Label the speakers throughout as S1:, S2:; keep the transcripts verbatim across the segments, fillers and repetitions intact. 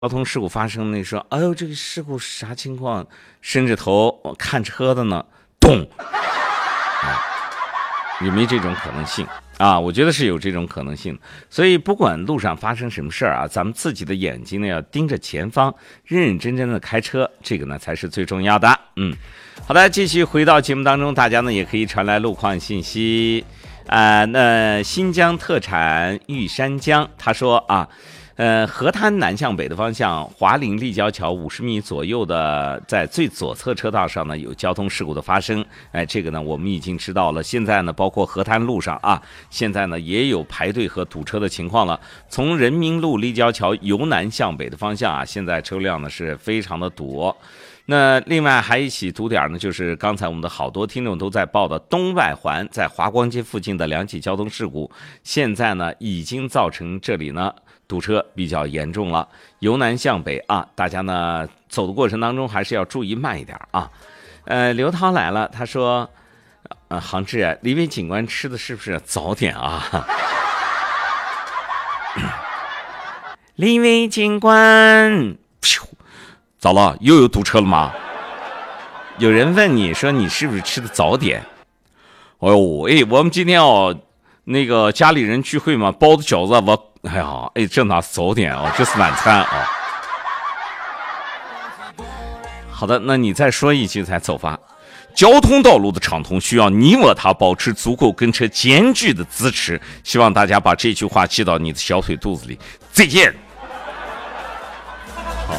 S1: 交通事故发生，那说，哎呦，这个事故啥情况？伸着头看车的呢，咚，啊，有没有这种可能性啊？我觉得是有这种可能性。所以不管路上发生什么事儿啊，咱们自己的眼睛呢要盯着前方，认认真真的开车，这个呢才是最重要的。嗯，好的，继续回到节目当中，大家呢也可以传来路况信息。啊、呃，那新疆特产玉山姜，他说啊。呃，河滩南向北的方向，华林立交桥五十米左右的，在最左侧车道上呢有交通事故的发生。哎，这个呢我们已经知道了。现在呢，包括河滩路上啊，现在呢也有排队和堵车的情况了。从人民路立交桥由南向北的方向啊，现在车辆呢是非常的堵。那另外还一起堵点呢，就是刚才我们的好多听众都在报的东外环在华光街附近的两起交通事故，现在呢已经造成这里呢堵车比较严重了。由南向北啊，大家呢走的过程当中还是要注意慢一点啊。呃，刘涛来了，他说，呃，杭志，李伟警官吃的是不是早点啊？李伟警官，糟了，又有堵车了吗？有人问你说你是不是吃的早点？哎呦，哎，我们今天哦，那个家里人聚会嘛，包的饺子，我。哎呀，哎，这哪是早点啊？这是晚餐啊！好的，那你再说一句才走吧。交通道路的畅通需要你我他保持足够跟车间距的支持。希望大家把这句话记到你的小腿肚子里。再见。好，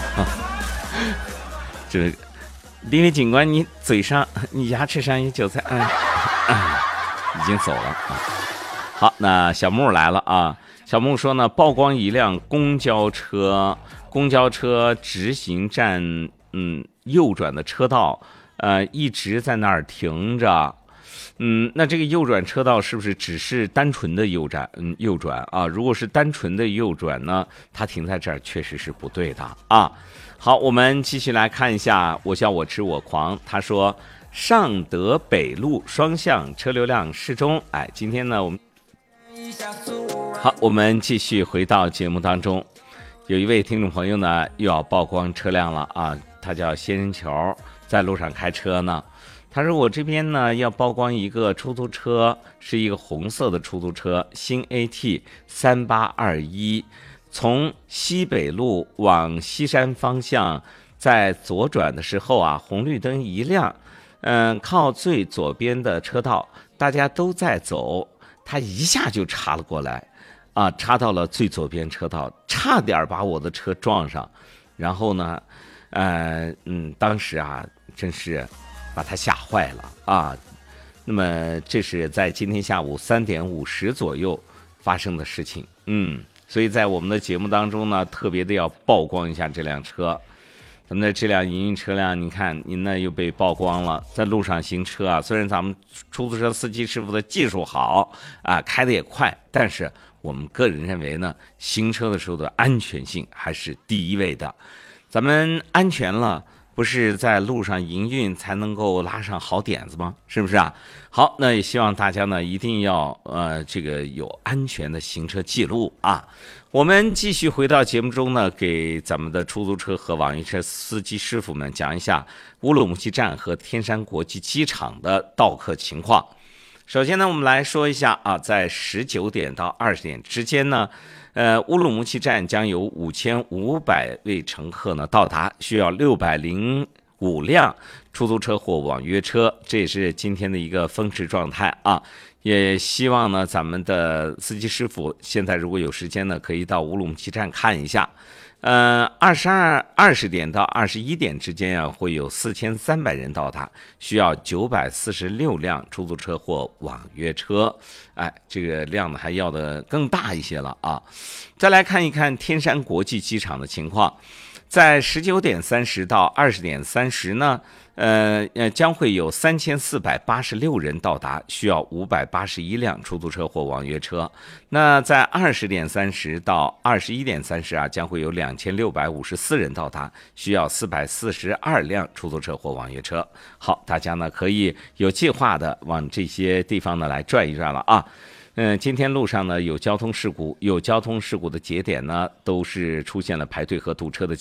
S1: 这李伟警官，你嘴上、你牙齿上有韭菜，嗯，嗯已经走了啊。好，那小木来了啊。小木说呢，曝光一辆公交车，公交车直行站，嗯，右转的车道，呃，一直在那儿停着，嗯，那这个右转车道是不是只是单纯的右转？嗯，右转啊，如果是单纯的右转呢，它停在这儿确实是不对的啊。好，我们继续来看一下，我笑我痴我狂，他说上德北路双向车流量适中，哎，今天呢我们。好，我们继续回到节目当中。有一位听众朋友呢，又要曝光车辆了啊，他叫仙人球，在路上开车呢。他说我这边呢要曝光一个出租车，是一个红色的出租车，新 A T 三八二一，从西北路往西山方向，在左转的时候啊，红绿灯一亮，嗯，靠最左边的车道，大家都在走。他一下就插了过来，啊，插到了最左边车道，差点把我的车撞上。然后呢，呃，嗯，当时啊，真是把他吓坏了啊。那么这是在今天下午三点五十左右发生的事情，嗯，所以在我们的节目当中呢，特别的要曝光一下这辆车。咱们的这辆营运车辆，你看您呢又被曝光了，在路上行车啊，虽然咱们出租车司机师傅的技术好啊，开得也快，但是我们个人认为呢，行车的时候的安全性还是第一位的。咱们安全了，不是在路上营运才能够拉上好点子吗？是不是啊？好，那也希望大家呢一定要呃这个有安全的行车记录啊。我们继续回到节目中呢，给咱们的出租车和网约车司机师傅们讲一下乌鲁木齐站和天山国际机场的到客情况。首先呢，我们来说一下啊，在十九点到二十点之间呢，呃，乌鲁木齐站将有五千五百位乘客呢到达，需要六百零五辆出租车或网约车，这也是今天的一个峰值状态啊。也希望呢，咱们的司机师傅现在如果有时间呢，可以到乌鲁木齐站看一下。呃，二十二二十点到二十一点之间啊，会有四千三百人到达，需要九百四十六辆出租车或网约车。哎，这个量呢还要的更大一些了啊。再来看一看天山国际机场的情况，在十九点三十到二十点三十呢。呃呃，将会有三千四百八十六人到达，需要五百八十一辆出租车或网约车。那在二十点三十到二十一点三十啊，将会有两千六百五十四人到达，需要四百四十二辆出租车或网约车。好，大家呢可以有计划的往这些地方呢来转一转了啊。 嗯，今天路上呢有交通事故，有交通事故的节点呢都是出现了排队和堵车的